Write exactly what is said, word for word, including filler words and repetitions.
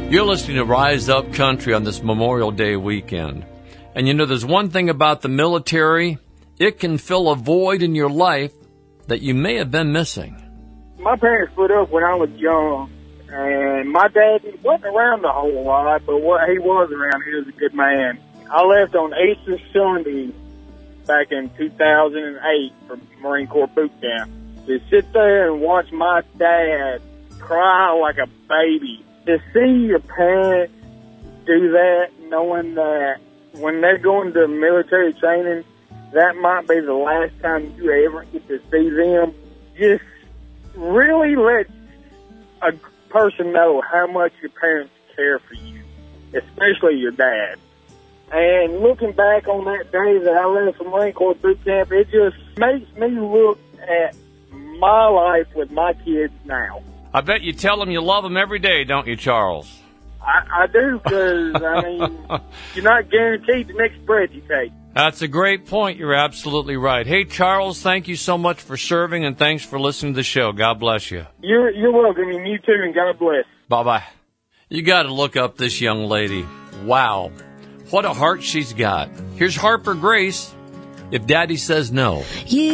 You're listening to Rise Up Country on this Memorial Day weekend. And you know, there's one thing about the military. It can fill a void in your life that you may have been missing. My parents split up when I was young, and my dad wasn't around a whole lot, but what he was around, he was a good man. I left on Easter Sunday back in two thousand eight for Marine Corps boot camp. To sit there and watch my dad cry like a baby. To see your parents do that, knowing that when they're going to military training, that might be the last time you ever get to see them, just really let a person know how much your parents care for you, especially your dad. And looking back on that day that I left from Marine Corps boot camp, it just makes me look at my life with my kids now. I bet you tell them you love them every day, don't you, Charles? I, I do, because, I mean, you're not guaranteed the next breath you take. That's a great point. You're absolutely right. Hey, Charles, thank you so much for serving, and thanks for listening to the show. God bless you. You're, you're welcome, and you too, and God bless. Bye-bye. You got to look up this young lady. Wow. What a heart she's got. Here's Harper Grace, If Daddy Says No. You